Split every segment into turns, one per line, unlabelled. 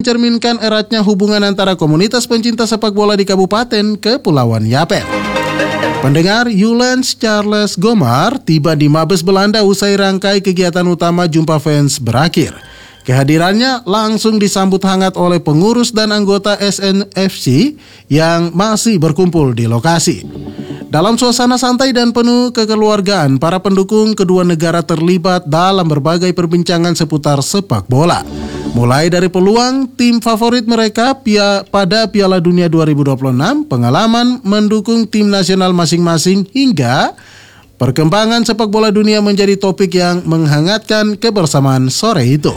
mencerminkan eratnya hubungan antara komunitas pencinta sepak bola di Kabupaten Kepulauan Yapen. Pendengar, Julians Charles Gomar tiba di Mabes Belanda usai rangkai kegiatan utama jumpa fans berakhir. Kehadirannya langsung disambut hangat oleh pengurus dan anggota SNFC yang masih berkumpul di lokasi. Dalam suasana santai dan penuh kekeluargaan, para pendukung kedua negara terlibat dalam berbagai perbincangan seputar sepak bola. Mulai dari peluang tim favorit mereka pada Piala Dunia 2026, pengalaman mendukung tim nasional masing-masing, hingga perkembangan sepak bola dunia menjadi topik yang menghangatkan kebersamaan sore itu.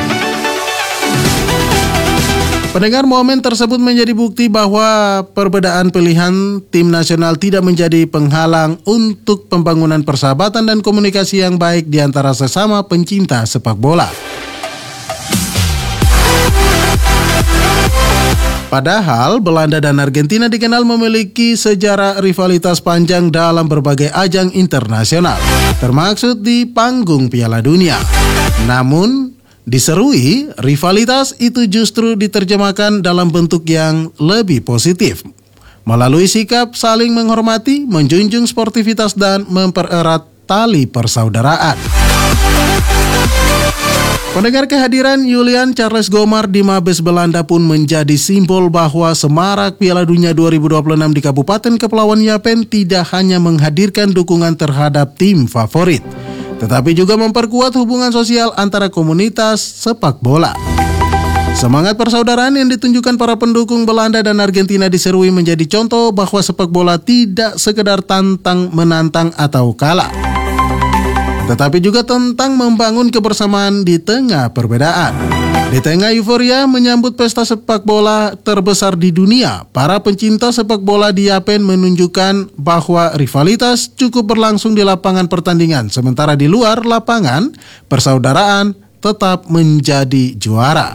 Pendengar, momen tersebut menjadi bukti bahwa perbedaan pilihan tim nasional tidak menjadi penghalang untuk pembangunan persahabatan dan komunikasi yang baik di antara sesama pencinta sepak bola. Padahal Belanda dan Argentina dikenal memiliki sejarah rivalitas panjang dalam berbagai ajang internasional, termasuk di panggung Piala Dunia. Namun, diserui, rivalitas itu justru diterjemahkan dalam bentuk yang lebih positif, melalui sikap saling menghormati, menjunjung sportivitas, dan mempererat tali persaudaraan. Pendengar, kehadiran Julian Charles Gomar di Mabes Belanda pun menjadi simbol bahwa semarak Piala Dunia 2026 di Kabupaten Kepulauan Yapen tidak hanya menghadirkan dukungan terhadap tim favorit, tetapi juga memperkuat hubungan sosial antara komunitas sepak bola. Semangat persaudaraan yang ditunjukkan para pendukung Belanda dan Argentina diserui menjadi contoh bahwa sepak bola tidak sekedar tantang-menantang atau kalah, tetapi juga tentang membangun kebersamaan di tengah perbedaan. Di tengah euforia menyambut pesta sepak bola terbesar di dunia, para pencinta sepak bola di Yapen menunjukkan bahwa rivalitas cukup berlangsung di lapangan pertandingan, sementara di luar lapangan, persaudaraan tetap menjadi juara.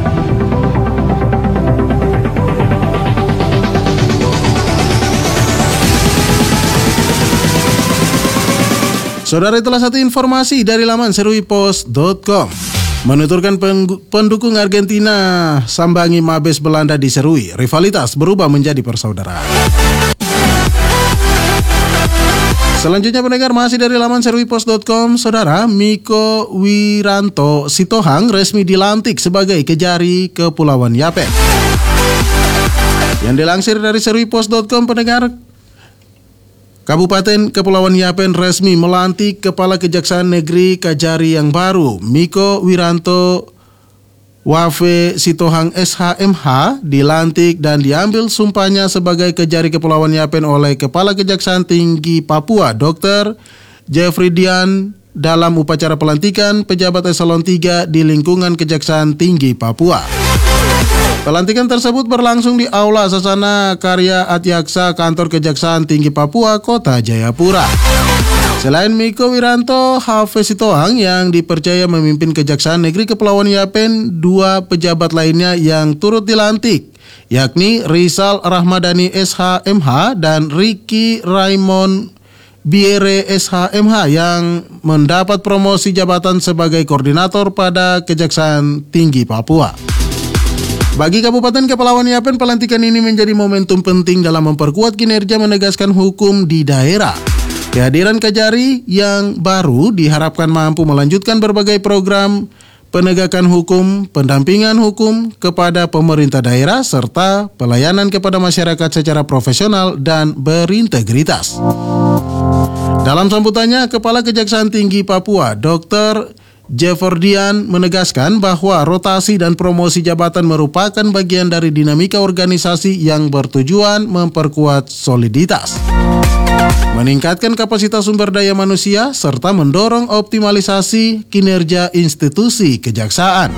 Saudara, itulah satu informasi dari laman seruipost.com. Menuturkan pendukung Argentina sambangi Mabes Belanda diserui, rivalitas berubah menjadi persaudaraan. Selanjutnya pendengar, masih dari laman seruipost.com, Saudara, Miko Wiranto Sitohang resmi dilantik sebagai Kejari Kepulauan Yapen. Yang dilansir dari seruipost.com, pendengar, Kabupaten Kepulauan Yapen resmi melantik Kepala Kejaksaan Negeri Kajari yang baru. Miko Wiranto Wafe Sitohang SHMH dilantik dan diambil sumpahnya sebagai Kejari Kepulauan Yapen oleh Kepala Kejaksaan Tinggi Papua, Dr. Jeffrey Dian, dalam upacara pelantikan pejabat eselon 3 di lingkungan Kejaksaan Tinggi Papua. Pelantikan tersebut berlangsung di Aula Sasana Karya Atyaksa Kantor Kejaksaan Tinggi Papua, Kota Jayapura. Selain Miko Wiranto, Hafiz Sitohang yang dipercaya memimpin Kejaksaan Negeri Kepulauan Yapen, dua pejabat lainnya yang turut dilantik, yakni Rizal Rahmadani SHMH dan Ricky Raymond Biere SHMH yang mendapat promosi jabatan sebagai koordinator pada Kejaksaan Tinggi Papua. Bagi Kabupaten Kepulauan Yapen, pelantikan ini menjadi momentum penting dalam memperkuat kinerja menegaskan hukum di daerah. Kehadiran Kajari yang baru diharapkan mampu melanjutkan berbagai program penegakan hukum, pendampingan hukum kepada pemerintah daerah, serta pelayanan kepada masyarakat secara profesional dan berintegritas. Dalam sambutannya, Kepala Kejaksaan Tinggi Papua, Dr. Jefferdian menegaskan bahwa rotasi dan promosi jabatan merupakan bagian dari dinamika organisasi yang bertujuan memperkuat soliditas, meningkatkan kapasitas sumber daya manusia, serta mendorong optimalisasi kinerja institusi kejaksaan.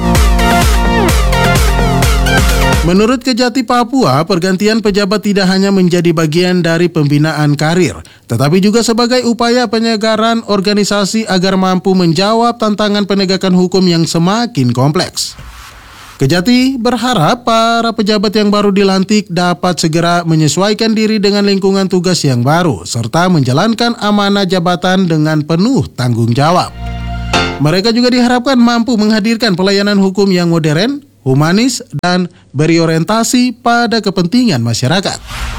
Menurut Kejati Papua, pergantian pejabat tidak hanya menjadi bagian dari pembinaan karir, tetapi juga sebagai upaya penyegaran organisasi agar mampu menjawab tantangan penegakan hukum yang semakin kompleks. Kejati berharap para pejabat yang baru dilantik dapat segera menyesuaikan diri dengan lingkungan tugas yang baru, serta menjalankan amanah jabatan dengan penuh tanggung jawab. Mereka juga diharapkan mampu menghadirkan pelayanan hukum yang modern, humanis, dan berorientasi pada kepentingan masyarakat.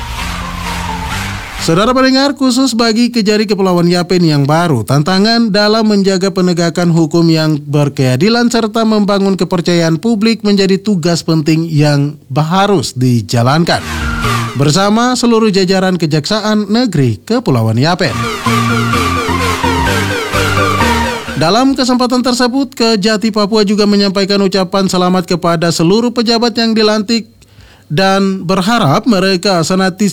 Saudara pendengar, khusus bagi Kejari Kepulauan Yapen yang baru, tantangan dalam menjaga penegakan hukum yang berkeadilan serta membangun kepercayaan publik menjadi tugas penting yang harus dijalankan bersama seluruh jajaran Kejaksaan Negeri Kepulauan Yapen. Dalam kesempatan tersebut, Kejati Papua juga menyampaikan ucapan selamat kepada seluruh pejabat yang dilantik dan berharap mereka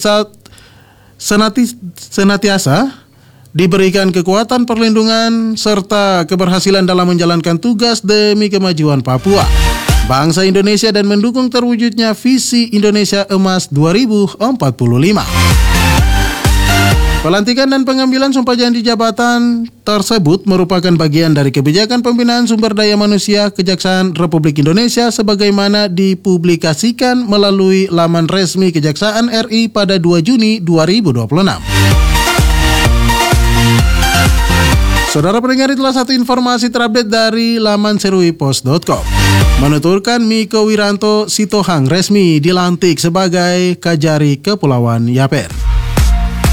senantiasa diberikan kekuatan, perlindungan, serta keberhasilan dalam menjalankan tugas demi kemajuan Papua, bangsa Indonesia, dan mendukung terwujudnya visi Indonesia Emas 2045. Pelantikan dan pengambilan sumpah janji jabatan tersebut merupakan bagian dari kebijakan pembinaan sumber daya manusia Kejaksaan Republik Indonesia sebagaimana dipublikasikan melalui laman resmi Kejaksaan RI pada 2 Juni 2026. Saudara pendengar, itulah satu informasi terupdate dari laman seruipos.com. Menuturkan Miko Wiranto Sitohang resmi dilantik sebagai Kajari Kepulauan Yapen.